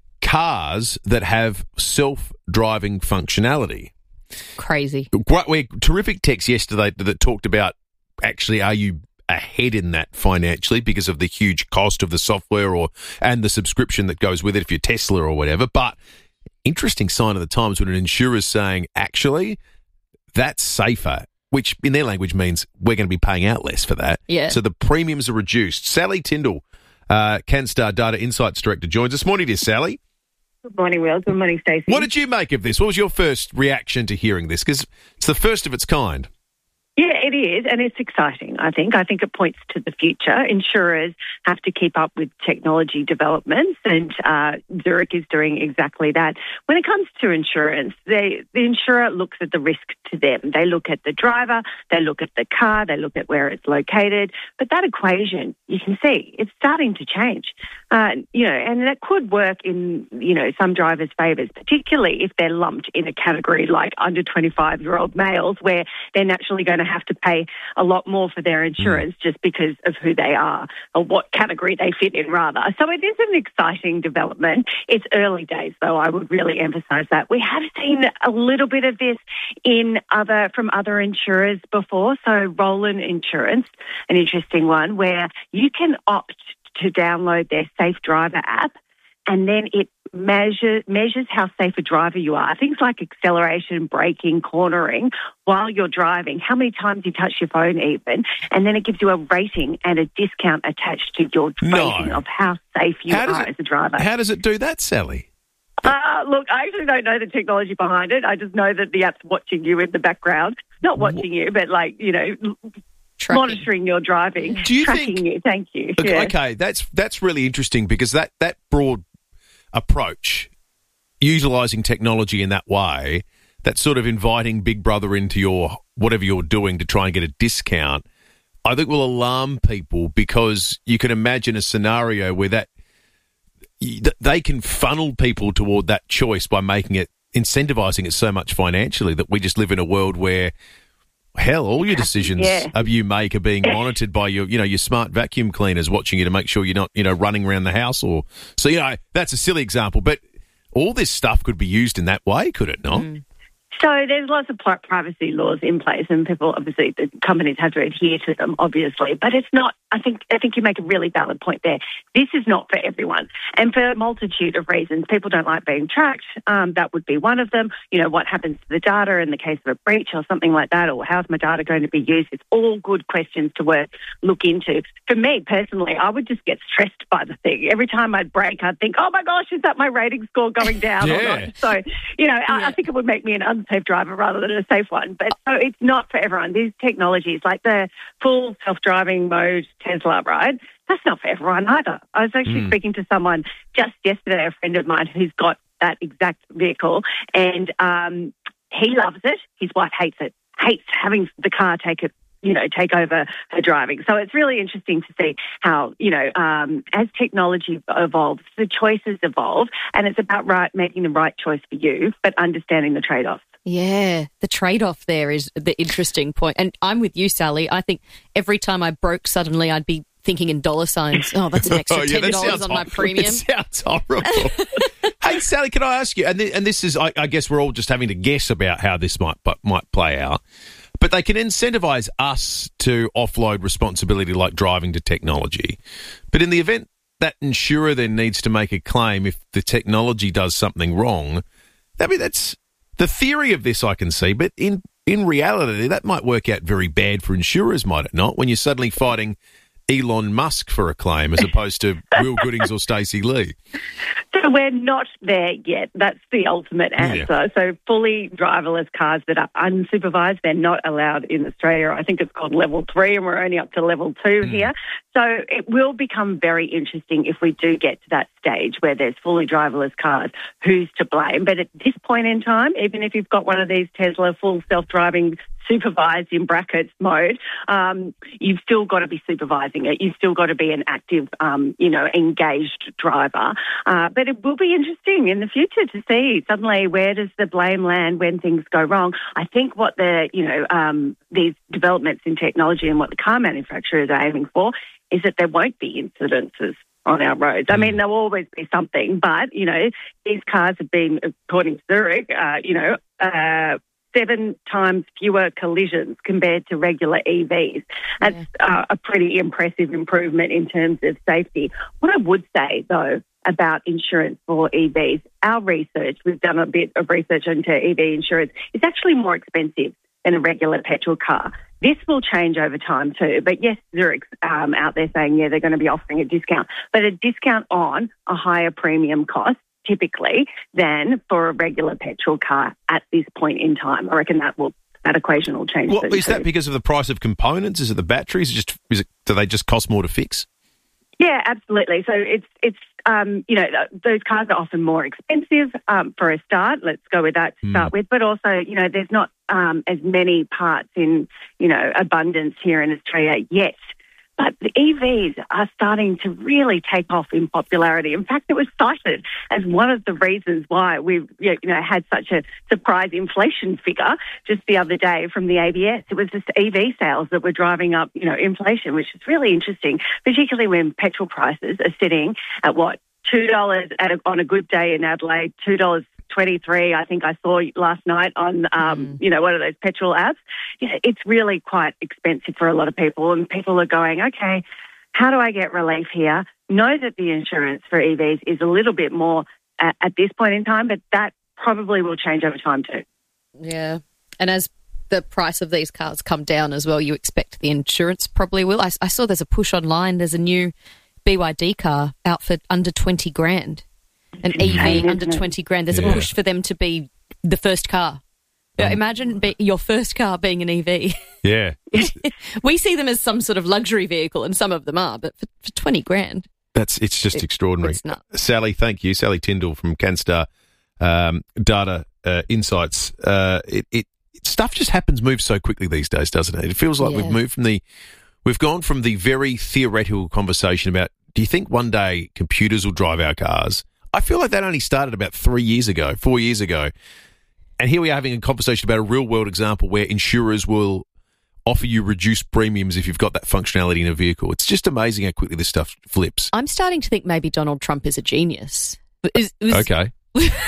cars that have self-driving functionality. Crazy. We terrific text yesterday that talked about actually are you ahead in that financially because of the huge cost of the software or and the subscription that goes with it if you're Tesla or whatever. But interesting sign of the times when an insurer's saying actually that's safer, which in their language means we're going to be paying out less for that. Yeah. So the premiums are reduced. Sally Tyndall, uh, CanStar Data Insights Director, joins us. Morning, dear Sally. Good morning, Will. Good morning, Stacey. What did you make of this? What was your first reaction to hearing this? Because it's the first of its kind. Yeah, it is, and it's exciting, I think. I think it points to the future. Insurers have to keep up with technology developments, and uh, Zurich is doing exactly that. When it comes to insurance, they, the insurer looks at the risk to them. They look at the driver, they look at the car, they look at where it's located. But that equation, you can see, it's starting to change. Uh, you know, and that could work in, you know, some drivers' favours, particularly if they're lumped in a category like under twenty-five-year-old males, where they're naturally going to have to pay a lot more for their insurance just because of who they are or what category they fit in, rather. So it is an exciting development. It's early days, though. I would really emphasise that. We have seen a little bit of this in other from other insurers before. So Roland Insurance, an interesting one, where you can opt to download their Safe Driver app, and then it measure, measures how safe a driver you are. Things like acceleration, braking, cornering while you're driving, how many times you touch your phone even, and then it gives you a rating and a discount attached to your No. rating of how safe you How does are it- as a driver. How does it do that, Sally? Uh, look, I actually don't know the technology behind it. I just know that the app's watching you in the background. Not watching you, but like, you know, Tracking. monitoring your driving. Do you tracking think- you. Thank you. Okay, Yeah. okay, that's that's really interesting because that, that broad approach, utilising technology in that way, that sort of inviting Big Brother into your whatever you're doing to try and get a discount, I think will alarm people because you can imagine a scenario where that they can funnel people toward that choice by making it, incentivizing it so much financially that we just live in a world where, hell, all your decisions Yeah. of you make are being monitored by your, you know, your smart vacuum cleaners watching you to make sure you're not, you know, running around the house or, so, you know, that's a silly example, but all this stuff could be used in that way, could it not? Mm. So there's lots of pri- privacy laws in place, and people, obviously, the companies have to adhere to them, obviously. But it's not. I think I think you make a really valid point there. This is not for everyone, and for a multitude of reasons. People don't like being tracked. Um, that would be one of them. You know, what happens to the data in the case of a breach or something like that, or how's my data going to be used? It's all good questions to work look into. For me personally, I would just get stressed by the thing. Every time I'd brake, I'd think, "Oh my gosh, is that my rating score going down yeah. or not?" So, you know, I, I think it would make me an unsafe driver rather than a safe one. But so it's not for everyone. These technologies, like the full self-driving mode Tesla, right? That's not for everyone either. I was actually mm. speaking to someone just yesterday, a friend of mine who's got that exact vehicle, and um, he loves it. His wife hates it, hates having the car take it. you know, take over her driving. So it's really interesting to see how, you know, um, as technology evolves, the choices evolve, and it's about right making the right choice for you, but understanding the trade-offs. Yeah, the trade-off there is the interesting point. And I'm with you, Sally. I think every time I broke suddenly, I'd be thinking in dollar signs. Oh, that's an extra oh, yeah, ten dollars on my premium. That sounds horrible. Hey, Sally, can I ask you, and, th- and this is, I, I guess we're all just having to guess about how this might might play out, but they can incentivise us to offload responsibility like driving to technology. But in the event that insurer then needs to make a claim if the technology does something wrong, I mean, that's the theory of this I can see, but in, in reality, that might work out very bad for insurers, might it not, when you're suddenly fighting Elon Musk for a claim as opposed to Will Goodings or Stacey Lee? So we're not there yet. That's the ultimate answer. Yeah. So fully driverless cars that are unsupervised, they're not allowed in Australia. I think it's called level three, and we're only up to level two mm. here. So it will become very interesting if we do get to that stage where there's fully driverless cars. Who's to blame? But at this point in time, even if you've got one of these Tesla full self-driving supervised in brackets mode, um, you've still got to be supervising it. You've still got to be an active, um, you know, engaged driver. Uh, but it will be interesting in the future to see suddenly where does the blame land when things go wrong. I think what the, you know, um, these developments in technology and what the car manufacturers are aiming for is that there won't be incidences on our roads. I mean, there'll always be something, but, you know, these cars have been, according to Zurich, uh, you know, uh, seven times fewer collisions compared to regular E Vs. That's yeah. uh, a pretty impressive improvement in terms of safety. What I would say, though, about insurance for E Vs, our research, we've done a bit of research into E V insurance, it's actually more expensive than a regular petrol car. This will change over time too. But yes, Zurich's um, out there saying, yeah, they're going to be offering a discount, but a discount on a higher premium cost typically than for a regular petrol car at this point in time. I reckon that will that equation will change. Well, is that because of the price of components? Is it the batteries? Is, just, is it, do they just cost more to fix? Yeah, absolutely. So it's it's um, you know, those cars are often more expensive um, for a start. Let's go with that to mm. start with. But also, you know, there's not um, as many parts in, you know, abundance here in Australia yet. But the E Vs are starting to really take off in popularity. In fact, it was cited as one of the reasons why we've you know, had such a surprise inflation figure just the other day from the A B S. It was just E V sales that were driving up, you know, inflation, which is really interesting, particularly when petrol prices are sitting at what, two dollars at a, on a good day in Adelaide, two dollars twenty-three, I think I saw last night on, um, mm. you know, one of those petrol apps. You know, it's really quite expensive for a lot of people, and people are going, okay, how do I get relief here? Know that the insurance for E Vs is a little bit more at, at this point in time, but that probably will change over time too. Yeah, and as the price of these cars come down as well, you expect the insurance probably will. I, I saw there's a push online. There's a new B Y D car out for under twenty grand. An E V under twenty grand. There's yeah. a push for them to be the first car. Um, Imagine be your first car being an E V. Yeah. We see them as some sort of luxury vehicle, and some of them are, but for, for twenty grand. That's It's just it, extraordinary. It's not. Sally, thank you. Sally Tyndall from CanStar um, Data uh, Insights. Uh, it, it Stuff just happens, moves so quickly these days, doesn't it? It feels like yeah. we've moved from the, we've gone from the very theoretical conversation about, do you think one day computers will drive our cars? I feel like that only started about three years ago, four years ago. And here we are having a conversation about a real-world example where insurers will offer you reduced premiums if you've got that functionality in a vehicle. It's just amazing how quickly this stuff flips. I'm starting to think maybe Donald Trump is a genius. Is, is, okay.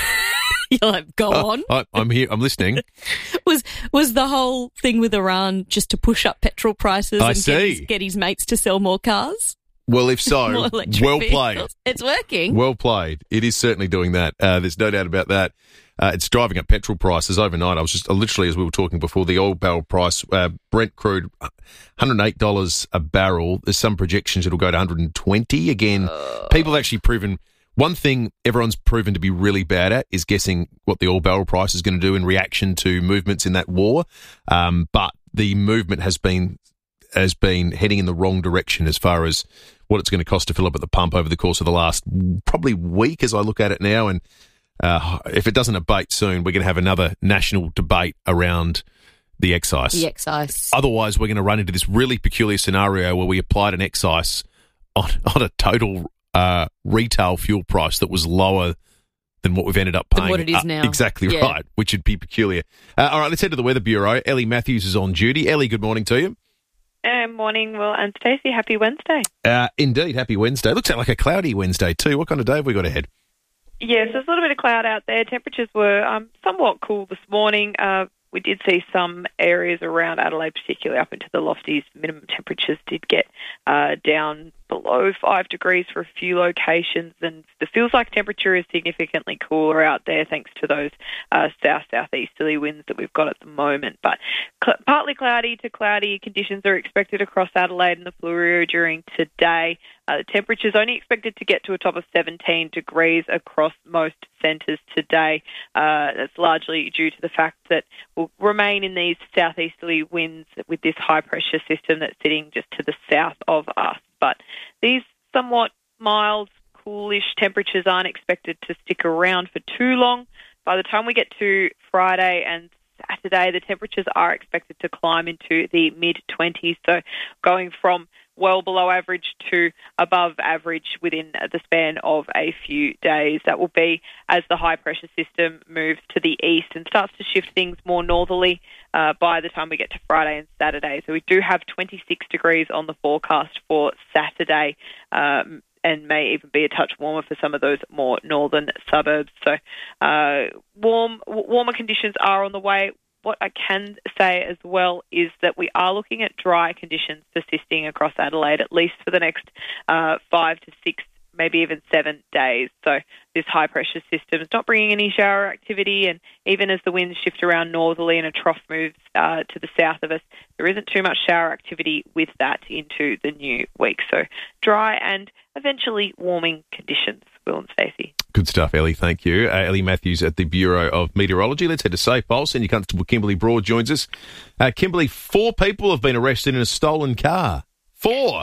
You're like, go Uh, on. I, I'm here. I'm listening. Was was the whole thing with Iran just to push up petrol prices I and get his, see. get his mates to sell more cars? Well, if so, More electric well vehicles? played. It's working. Well played. It is certainly doing that. Uh, there's no doubt about that. Uh, it's driving up petrol prices overnight. I was just uh, literally, as we were talking before, the oil barrel price, uh, Brent crude, one hundred eight dollars a barrel. There's some projections it'll go to one hundred twenty again. Uh. People have actually proven one thing everyone's proven to be really bad at is guessing what the oil barrel price is going to do in reaction to movements in that war. Um, but the movement has been has been heading in the wrong direction as far as what it's going to cost to fill up at the pump over the course of the last probably week as I look at it now. And uh, if it doesn't abate soon, we're going to have another national debate around the excise. The excise. Otherwise, we're going to run into this really peculiar scenario where we applied an excise on, on a total uh, retail fuel price that was lower than what we've ended up paying. Than what it is Uh, now. exactly Yeah. right, which would be peculiar. Uh, all right, let's head to the Weather Bureau. Ellie Matthews is on duty. Ellie, good morning to you. Uh, morning, Will and Stacey. Happy Wednesday. Uh, indeed, happy Wednesday. Looks like a cloudy Wednesday too. What kind of day have we got ahead? Yes, there's a little bit of cloud out there. Temperatures were um, somewhat cool this morning. Uh, we did see some areas around Adelaide, particularly up into the lofties. Minimum temperatures did get uh, down below five degrees for a few locations, and it feels like temperature is significantly cooler out there thanks to those uh, south-southeasterly winds that we've got at the moment. But cl- partly cloudy to cloudy conditions are expected across Adelaide and the Fleurieu during today. Uh, the temperature's only expected to get to a top of seventeen degrees across most centres today. Uh, that's largely due to the fact that we'll remain in these southeasterly winds with this high-pressure system that's sitting just to the south of us. But these somewhat mild, coolish temperatures aren't expected to stick around for too long. By the time we get to Friday and Saturday, the temperatures are expected to climb into the mid-twenties, so going from well below average to above average within the span of a few days. That will be as the high-pressure system moves to the east and starts to shift things more northerly uh, by the time we get to Friday and Saturday. So we do have twenty-six degrees on the forecast for Saturday, um, and may even be a touch warmer for some of those more northern suburbs. So uh, warm, w- warmer conditions are on the way. What I can say as well is that we are looking at dry conditions persisting across Adelaide, at least for the next uh, five to six, maybe even seven days. So this high-pressure system is not bringing any shower activity, and even as the winds shift around northerly and a trough moves uh, to the south of us, there isn't too much shower activity with that into the new week. So dry and eventually warming conditions, Will and Stacey. Good stuff, Ellie. Thank you. Uh, Ellie Matthews at the Bureau of Meteorology. Let's head to Safe Pulse. Senior Constable Kimberly Broad joins us. Uh, Kimberly, four people have been arrested in a stolen car. Four.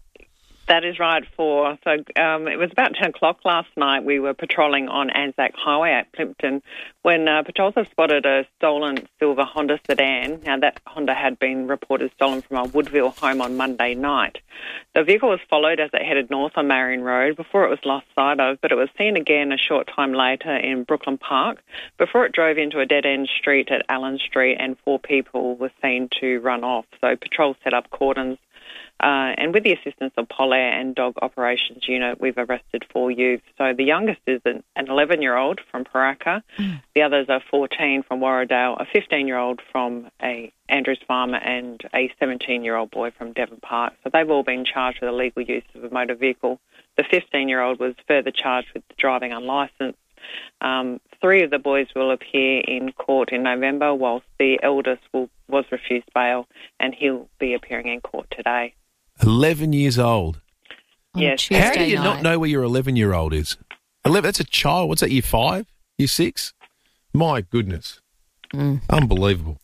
That is right, four. So um, it was about ten o'clock last night. We were patrolling on Anzac Highway at Plympton when uh, patrols have spotted a stolen silver Honda sedan. Now, that Honda had been reported stolen from a Woodville home on Monday night. The vehicle was followed as it headed north on Marion Road before it was lost sight of, but it was seen again a short time later in Brooklyn Park before it drove into a dead-end street at Allen Street, and four people were seen to run off. So patrols set up cordons. Uh, and with the assistance of Polair and Dog Operations Unit, we've arrested four youths. So the youngest is an eleven-year-old from Paraka. Mm. The others are fourteen from Warradale, a fifteen-year-old from a Andrews Farm, and a seventeen-year-old boy from Devon Park. So they've all been charged with illegal use of a motor vehicle. The fifteen-year-old was further charged with driving unlicensed. Um, three of the boys will appear in court in November, whilst the eldest will, was refused bail, and he'll be appearing in court today. eleven years old. Yes. How do you not know where your eleven-year-old is? eleven, that's a child. What's that, year five? Year six? My goodness. Mm. Unbelievable.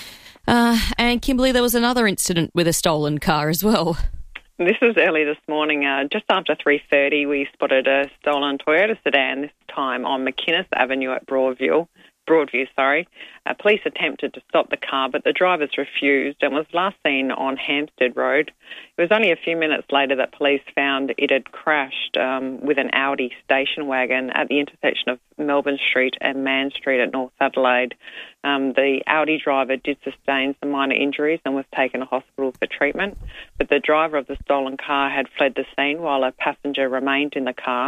Uh, and Kimberly, there was another incident with a stolen car as well. This was early this morning. Uh, just after three thirty, we spotted a stolen Toyota sedan, this time on McInnes Avenue at Broadview. Broadview, sorry. Uh, police attempted to stop the car, but the drivers refused and was last seen on Hampstead Road. It was only a few minutes later that police found it had crashed um, with an Audi station wagon at the intersection of Melbourne Street and Mann Street at North Adelaide. Um, the Audi driver did sustain some minor injuries and was taken to hospital for treatment, but the driver of the stolen car had fled the scene while a passenger remained in the car.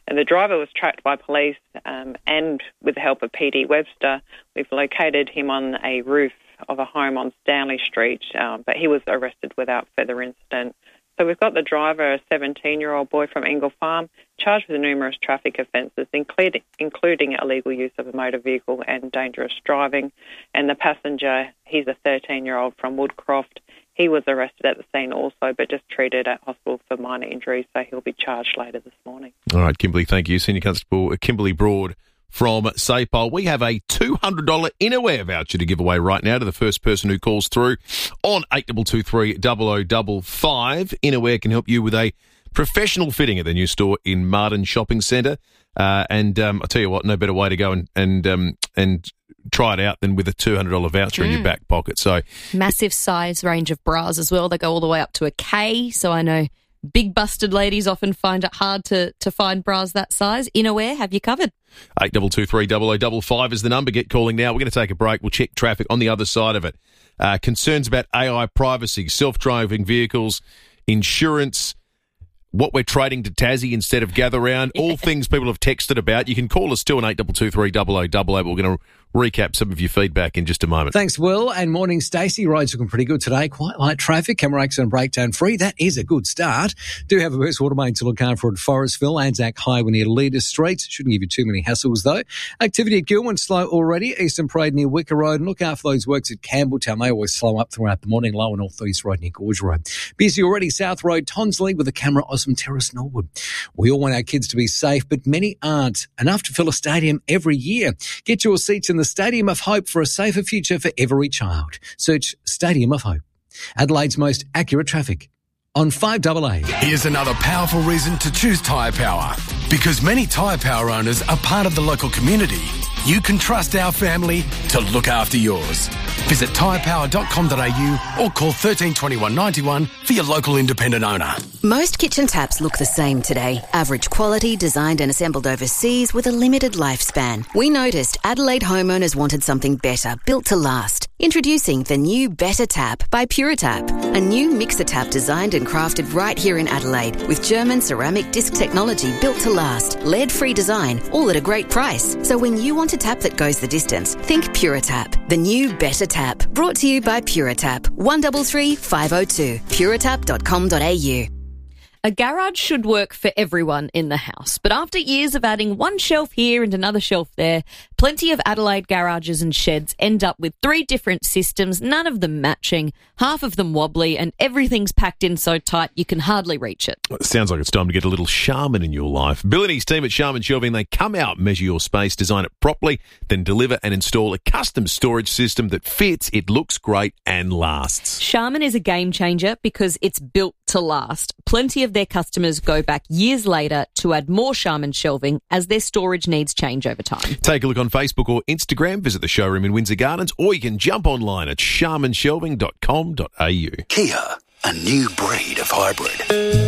And the driver was tracked by police, um, and with the help of P D Webster, we've located him on a roof of a home on Stanley Street, um, but he was arrested without further incident. So we've got the driver, a seventeen-year-old boy from Ingle Farm, charged with numerous traffic offences, including, including illegal use of a motor vehicle and dangerous driving. And the passenger, he's a thirteen-year-old from Woodcroft. He was arrested at the scene also, but just treated at hospital for minor injuries, so he'll be charged later this morning. All right, Kimberly, thank you. Senior Constable Kimberly Broad from SAPOL. We have a two hundred dollars Innerwear voucher to give away right now to the first person who calls through on eight two two three, zero zero five five. Innerwear can help you with a professional fitting at the new store in Martin Shopping Centre. Uh, and um, I'll tell you what, no better way to go and and um, and try it out than with a two hundred dollars voucher mm. in your back pocket. So massive size range of bras as well. They go all the way up to a K, so I know big busted ladies often find it hard to, to find bras that size. Innerwear, have you covered. eight two two three, zero zero five five is the number. Get calling now. We're going to take a break. We'll check traffic on the other side of it. Uh, concerns about A I privacy, self-driving vehicles, insurance, what we're trading to Tassie instead of Gather Round, yeah. all things people have texted about. You can call us too on eight two two three, zero zero five five. We're going to recap some of your feedback in just a moment. Thanks, Will, and morning, Stacey. Roads looking pretty good today. Quite light traffic. Camera accident breakdown free. That is a good start. Do have a burst water main to look after at Forestville, Anzac Highway near Leader Street. Shouldn't give you too many hassles, though. Activity at Gilman, slow already. Eastern Parade near Wicker Road. And look out for those works at Campbelltown. They always slow up throughout the morning. Lower North East Road near Gorge Road. Busy already, South Road, Tonsley with the camera, Osmond Terrace, Norwood. We all want our kids to be safe, but many aren't. Enough to fill a stadium every year. Get your seats in the Stadium of Hope for a safer future for every child. Search Stadium of Hope. Adelaide's most accurate traffic on five double A. Here's another powerful reason to choose Tyre Power. Because many Tyre Power owners are part of the local community, you can trust our family to look after yours. Visit tyre power dot com dot a u or call one three two one, nine one for your local independent owner. Most kitchen taps look the same today. Average quality, designed and assembled overseas with a limited lifespan. We noticed Adelaide homeowners wanted something better, built to last. Introducing the new Better Tap by Puritap, a new mixer tap designed and crafted right here in Adelaide with German ceramic disc technology built to last, lead-free design, all at a great price. So when you want a tap that goes the distance, think Puritap, the new Better Tap. Brought to you by Puritap, one three three, five oh two, puritap dot com dot a u. A garage should work for everyone in the house, but after years of adding one shelf here and another shelf there, plenty of Adelaide garages and sheds end up with three different systems, none of them matching, half of them wobbly, and everything's packed in so tight you can hardly reach it. Well, it sounds like it's time to get a little Charmin in your life. Bill and his team at Charmin Shelving, they come out, measure your space, design it properly, then deliver and install a custom storage system that fits, it looks great and lasts. Charmin is a game changer because it's built to last. Plenty of their customers go back years later to add more Charmin shelving as their storage needs change over time. Take a look on Facebook or Instagram, visit the showroom in Windsor Gardens, or you can jump online at charmin shelving dot com dot a u. Kia, a new breed of hybrid.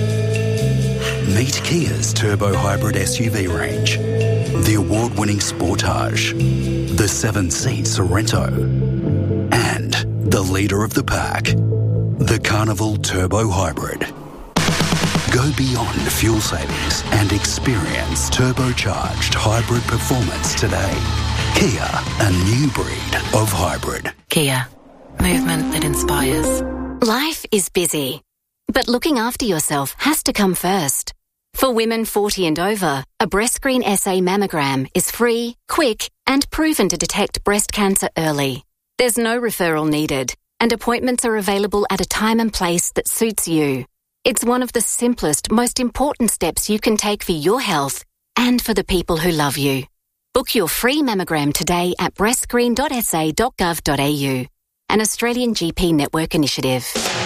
Meet Kia's turbo hybrid S U V range. The award-winning Sportage, the seven-seat Sorento, and the leader of the pack, the Carnival Turbo Hybrid. Go beyond fuel savings and experience turbocharged hybrid performance today. Kia, a new breed of hybrid. Kia, movement that inspires. Life is busy, but looking after yourself has to come first. For women forty and over, a BreastScreen S A mammogram is free, quick, and proven to detect breast cancer early. There's no referral needed, and appointments are available at a time and place that suits you. It's one of the simplest, most important steps you can take for your health and for the people who love you. Book your free mammogram today at breast screen dot s a dot gov dot a u, an Australian G P network initiative.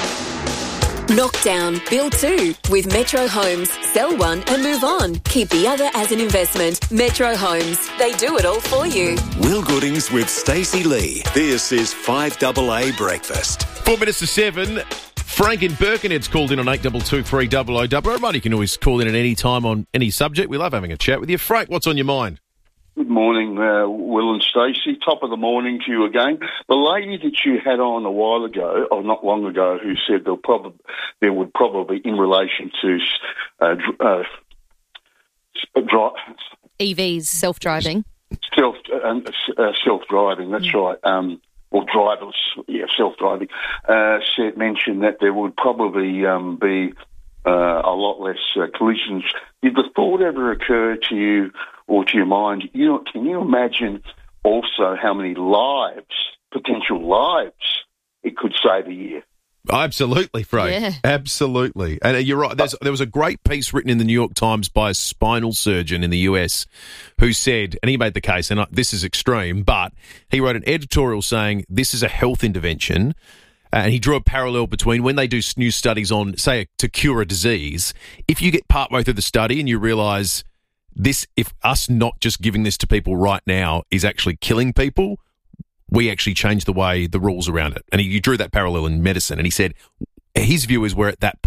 Knock down, build two with Metro Homes. Sell one and move on. Keep the other as an investment. Metro Homes. They do it all for you. Will Goodings with Stacey Lee. This is five double A Breakfast. Four minutes to seven. Frank in Birkenhead's called in on eight two two three, zero zero zero zero. Everybody can always call in at any time on any subject. We love having a chat with you. Frank, what's on your mind? Good morning, uh, Will and Stacey. Top of the morning to you again. The lady that you had on a while ago, or not long ago, who said there, prob- there would probably, in relation to uh, uh, dri- E Vs, self-driving. self uh, uh, self-driving. That's Mm. right. Um, or driverless, yeah, self-driving. Uh, said mentioned that there would probably um, be uh, a lot less uh, collisions. Did the thought ever occur to you or to your mind? You know, can you imagine also how many lives, potential lives, it could save a year? Absolutely, Frey. Yeah. Absolutely. And uh, you're right. There's, there was a great piece written in the New York Times by a spinal surgeon in the U S who said, and he made the case, and I, this is extreme, but he wrote an editorial saying this is a health intervention. Uh, and he drew a parallel between when they do s- new studies on, say, to cure a disease. If you get partway through the study and you realise this, if us not just giving this to people right now is actually killing people, we actually change the way the rules around it. And he, he drew that parallel in medicine. And he said his view is we're at that